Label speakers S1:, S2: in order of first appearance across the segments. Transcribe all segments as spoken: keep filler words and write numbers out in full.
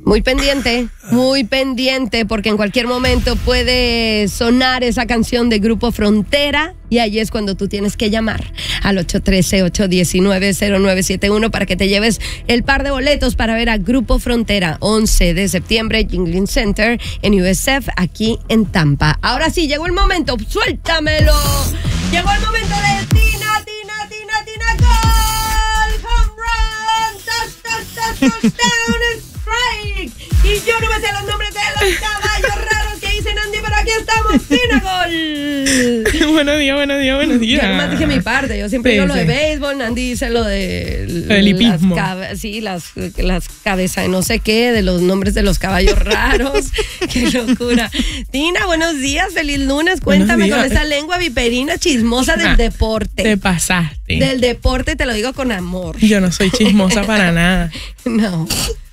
S1: Muy pendiente, muy pendiente, porque en cualquier momento puede sonar esa canción de Grupo Frontera y ahí es cuando tú tienes que llamar al ocho uno tres, ocho uno nueve, cero nueve siete uno para que te lleves el par de boletos para ver a Grupo Frontera, once de septiembre, Jingling Center en U S F, aquí en Tampa. Ahora sí, llegó el momento, suéltamelo. Llegó el momento de Tina, Tina, Tina, Tina, gol, home run, touch, touch, touch, touchdown, strike. Y yo no me sé los nombres de los caballos raros que dicen Andy, pero aquí estamos, Tina, gol.
S2: Buenos días, buenos días, buenos días.
S1: Yo nomás dije mi parte, yo siempre
S2: Sí,
S1: digo lo
S2: sí.
S1: de béisbol, Andy dice lo de
S2: El hipismo.
S1: las cabe- sí, las, las cabezas de no sé qué, de los nombres de los caballos raros. Qué locura. Tina, buenos días, feliz lunes. Cuéntame
S2: Buenos
S1: con
S2: días.
S1: esa lengua viperina chismosa del
S2: Ah,
S1: deporte.
S2: Te pasaste.
S1: Del deporte te lo digo con amor.
S2: Yo no soy chismosa para nada.
S1: No.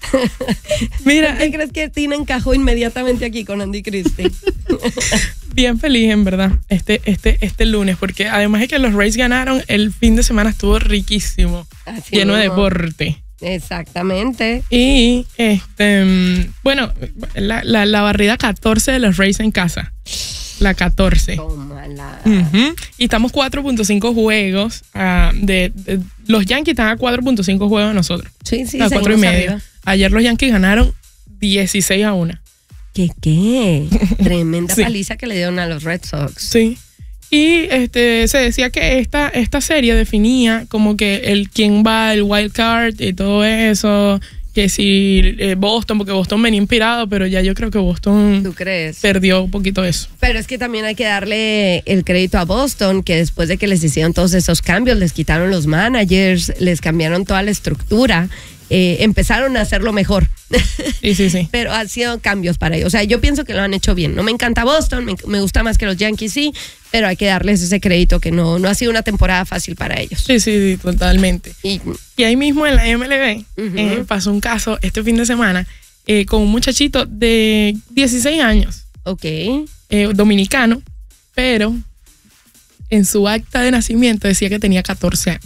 S2: Mira,
S1: ¿Qué crees que Tina encajó inmediatamente aquí con Andy Christie?
S2: bien feliz en verdad este, este, este lunes, porque además de que los Rays ganaron, el fin de semana estuvo riquísimo,
S1: Así
S2: lleno de
S1: mismo.
S2: deporte.
S1: Exactamente.
S2: Y este bueno, la, la, la barrida catorce de los Rays en casa. La catorce.
S1: Tómala.
S2: Ujú. Y estamos cuatro punto cinco juegos. Uh, de, de, los Yankees están a cuatro punto cinco juegos de nosotros.
S1: Sí, sí,
S2: a cuatro y
S1: seguimos
S2: medio.
S1: arriba.
S2: Ayer los Yankees ganaron dieciséis a uno.
S1: ¿Qué qué? Tremenda
S2: Sí.
S1: paliza que le dieron a los Red Sox.
S2: Sí. Y este se decía que esta, esta serie definía como que el quién va, el wild card y todo eso. Que si eh, Boston, porque Boston venía inspirado, pero ya yo creo que Boston
S1: ¿Tú crees?
S2: perdió un poquito eso.
S1: Pero es que también hay que darle el crédito a Boston, que después de que les hicieron todos esos cambios, les quitaron los managers, les cambiaron toda la estructura, eh, empezaron a hacerlo mejor.
S2: Sí, sí, sí.
S1: Pero han sido cambios para ellos. O sea, yo pienso que lo han hecho bien. No me encanta Boston, me, me gusta más que los Yankees, sí, pero hay que darles ese crédito que no, no ha sido una temporada fácil para ellos.
S2: Sí, sí, sí, totalmente.
S1: Y
S2: Y ahí mismo en la M L B
S1: Ujú.
S2: eh, pasó un caso este fin de semana eh, con un muchachito de dieciséis años,
S1: ok.
S2: eh, dominicano, pero en su acta de nacimiento decía que tenía catorce años.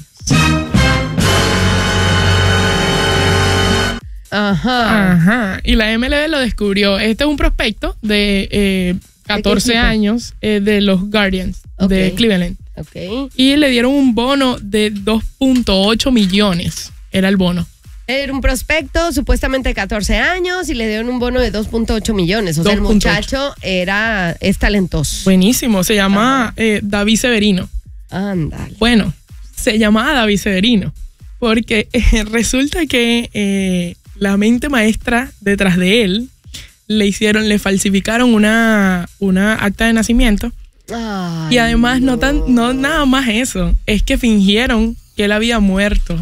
S1: Ajá.
S2: Ajá. Y la M L B lo descubrió. Este es un prospecto de eh, catorce
S1: equipo?
S2: años eh, de los Guardians de
S1: Ok.
S2: Cleveland.
S1: Ok.
S2: Y le dieron un bono de dos punto ocho millones. Era el bono.
S1: Era un prospecto, supuestamente de catorce años, y le dieron un bono de dos punto ocho millones. O sea, el
S2: dos punto ocho.
S1: muchacho era, es talentoso.
S2: Buenísimo. Se llama eh, David Severino.
S1: Ándale.
S2: Bueno, se llamaba David Severino porque eh, resulta que eh, la mente maestra detrás de él le hicieron, le falsificaron una, una acta de nacimiento.
S1: Ay,
S2: Y además no tan, no nada más eso, es que fingieron que él había muerto.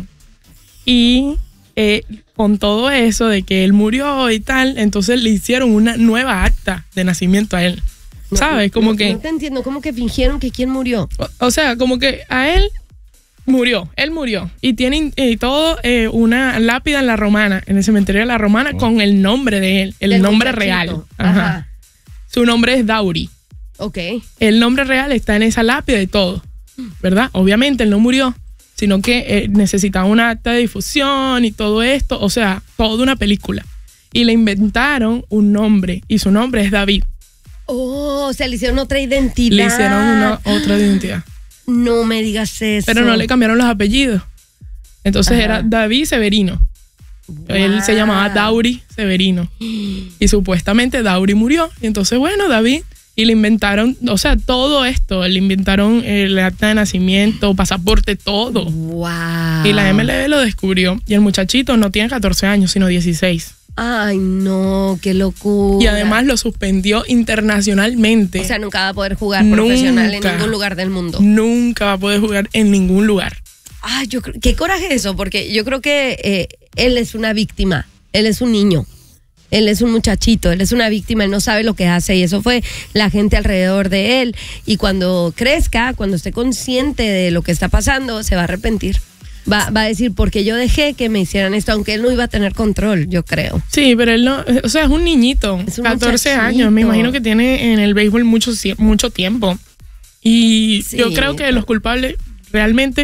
S2: Y eh, con todo eso de que él murió y tal, entonces le hicieron una nueva acta de nacimiento a él.
S1: No,
S2: ¿Sabes? Como
S1: no,
S2: que,
S1: No te entiendo, ¿cómo que fingieron que quién murió?
S2: o, o sea, como que a él murió, él murió. Y tiene eh, todo eh, una lápida en la Romana, en el cementerio de la Romana, con el nombre de él, el
S1: Del
S2: nombre
S1: muchachito.
S2: real.
S1: Ajá.
S2: Ajá. Su nombre es Dauri.
S1: Ok.
S2: El nombre real está en esa lápida y todo, ¿verdad? Obviamente él no murió, sino que eh, necesitaba una acta de difusión y todo esto, o sea, toda una película. Y le inventaron un nombre y su nombre es David.
S1: Oh, o sea, le hicieron otra identidad.
S2: Le hicieron una otra identidad,
S1: No me digas eso.
S2: pero no le cambiaron los apellidos. Entonces
S1: Ajá.
S2: era David Severino. Él se
S1: Wow.
S2: llamaba Dauri Severino. Y supuestamente Dauri murió. Y entonces, bueno, David... Y le inventaron, o sea, todo esto. Le inventaron el acta de nacimiento, pasaporte, todo.
S1: Wow.
S2: Y la M L B lo descubrió. Y el muchachito no tiene catorce años, sino dieciséis.
S1: Ay, no, qué locura.
S2: Y además lo suspendió internacionalmente.
S1: O sea, nunca va a poder jugar
S2: Nunca.
S1: profesional en ningún lugar del mundo.
S2: Nunca va a poder jugar en ningún lugar.
S1: Ay, yo creo, qué coraje eso, porque yo creo que eh, él es una víctima. Él es un niño. Él es un muchachito, él es una víctima, él no sabe lo que hace y eso fue la gente alrededor de él. Y cuando crezca, cuando esté consciente de lo que está pasando, se va a arrepentir. Va, va a decir, porque yo dejé que me hicieran esto, aunque él no iba a tener control, yo creo.
S2: Sí, pero él no, o sea, es un niñito,
S1: Es un
S2: catorce
S1: muchachito.
S2: años. Me imagino que tiene en el béisbol mucho, mucho tiempo. Y
S1: Sí.
S2: yo creo que los culpables realmente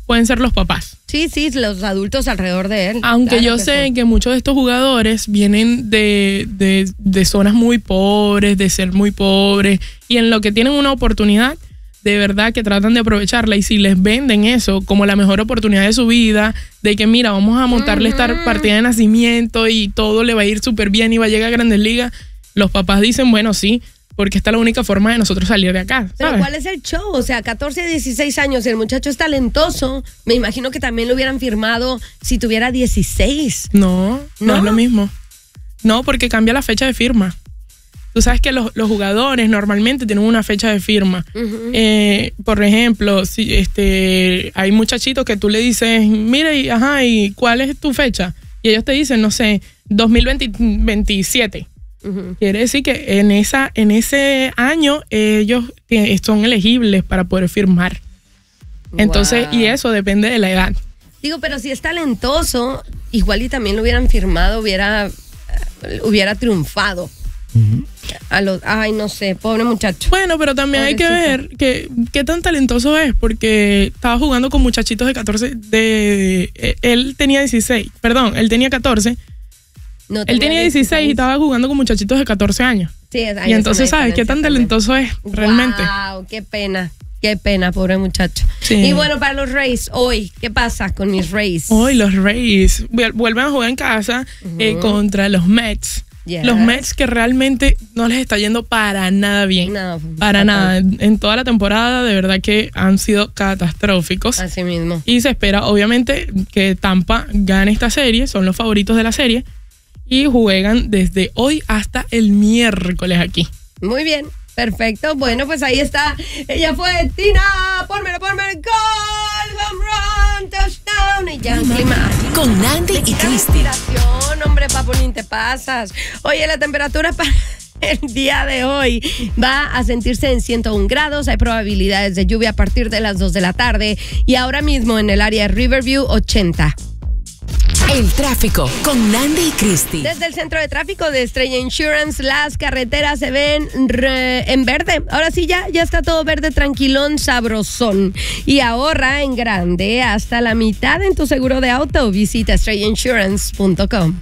S2: pueden ser los papás.
S1: Sí, sí, los adultos alrededor de él.
S2: Aunque
S1: claro
S2: yo
S1: que
S2: sé
S1: sí.
S2: que muchos de estos jugadores vienen de, de, de zonas muy pobres, de ser muy pobres, y en lo que tienen una oportunidad, de verdad que tratan de aprovecharla. Y si les venden eso como la mejor oportunidad de su vida, de que mira, vamos a montarle
S1: Uh-huh.
S2: esta partida de nacimiento y todo le va a ir súper bien y va a llegar a Grandes Ligas, los papás dicen, bueno, sí, porque esta es la única forma de nosotros salir de acá, ¿sabes?
S1: Pero ¿cuál es el show? O sea, catorce a dieciséis años, el muchacho es talentoso. Me imagino que también lo hubieran firmado si tuviera dieciséis.
S2: No, no,
S1: ¿No?
S2: es lo mismo. No, porque cambia la fecha de firma. Tú sabes que los, los jugadores normalmente tienen una fecha de firma.
S1: Uh-huh.
S2: Eh, por ejemplo, si este, hay muchachitos que tú le dices, mira, y, ajá, ¿y cuál es tu fecha? Y ellos te dicen, no sé, dos mil veintisiete.
S1: Uh-huh.
S2: Quiere decir que en, esa, en ese año ellos tie- son elegibles para poder firmar. Entonces,
S1: Wow.
S2: y eso depende de la edad.
S1: Digo, pero si es talentoso, igual y también lo hubieran firmado, hubiera, eh, hubiera triunfado.
S3: Ujú.
S1: A los, ay, no sé, pobre muchacho.
S2: Bueno, pero también hay que
S1: Pobrecito.
S2: ver que, qué tan talentoso es, porque estaba jugando con muchachitos de catorce, de, eh, él tenía dieciséis, perdón, él tenía catorce,
S1: No
S2: él tenía dieciséis y estaba jugando con muchachitos de catorce años.
S1: Sí, hay
S2: Y
S1: esa
S2: entonces, ¿sabes qué
S1: diferencia
S2: tan
S1: también.
S2: talentoso es realmente?
S1: Wow, qué pena, qué pena, pobre muchacho.
S2: Sí.
S1: Y bueno, para los Rays, hoy, ¿qué pasa con mis Rays?
S2: Hoy los Rays vuel- vuelven a jugar en casa eh, contra los Mets.
S1: Yes.
S2: Los Mets que realmente no les está yendo para nada bien.
S1: No,
S2: para
S1: fatal.
S2: nada. En toda la temporada, de verdad que han sido catastróficos.
S1: Así mismo.
S2: Y se espera, obviamente, que Tampa gane esta serie. Son los favoritos de la serie. Y juegan desde hoy hasta el miércoles aquí.
S1: Muy bien, perfecto. Bueno, pues ahí está. Ella fue Tina. Pónmelo, pónmelo. Gol, home run, touchdown. Y ya, clima.
S4: Con Nandy y Cristi.
S1: Inspiración, hombre, papulín, te pasas. Oye, la temperatura para el día de hoy va a sentirse en ciento un grados. Hay probabilidades de lluvia a partir de las dos de la tarde. Y ahora mismo en el área de Riverview, ochenta.
S4: El tráfico con Nandy y Cristi.
S1: Desde el centro de tráfico de Estrella Insurance, las carreteras se ven re- en verde. Ahora sí, ya, ya está todo verde, tranquilón, sabrosón. Y ahorra en grande hasta la mitad en tu seguro de auto. Visita estrella insurance punto com.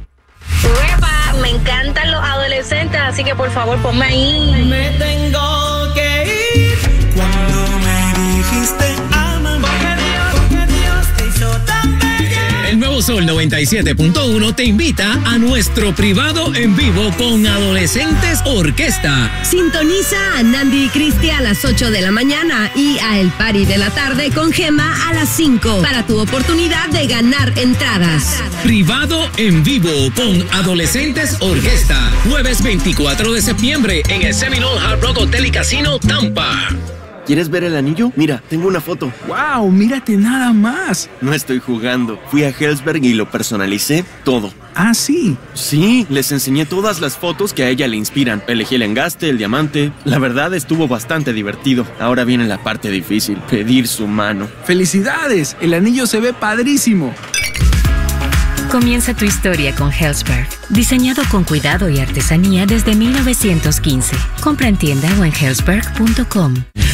S5: Uepa, me encantan los adolescentes, así que por favor ponme ahí.
S6: Me tengo que ir cuando me dijiste ama, porque Dios, porque Dios te hizo tan bella.
S7: El Nuevo Sol noventa y siete punto uno te invita a nuestro privado en vivo con Adolescentes Orquesta.
S1: Sintoniza a Nandy y Cristi a las ocho de la mañana y a El Party de la tarde con Gema a las cinco para tu oportunidad de ganar entradas.
S7: Privado en vivo con Adolescentes Orquesta. Jueves veinticuatro de septiembre en el Seminole Hard Rock Hotel y Casino Tampa.
S8: ¿Quieres ver el anillo? Mira, tengo una foto.
S3: ¡Wow! ¡Mírate nada más!
S8: No estoy jugando. Fui a Helzberg y lo personalicé todo.
S3: Ah, sí.
S8: Sí, les enseñé todas las fotos que a ella le inspiran. Elegí el engaste, el diamante. La verdad estuvo bastante divertido. Ahora viene la parte difícil, pedir su mano.
S3: ¡Felicidades! El anillo se ve padrísimo.
S9: Comienza tu historia con Helzberg. Diseñado con cuidado y artesanía desde mil novecientos quince. Compra en tienda o en helzberg punto com.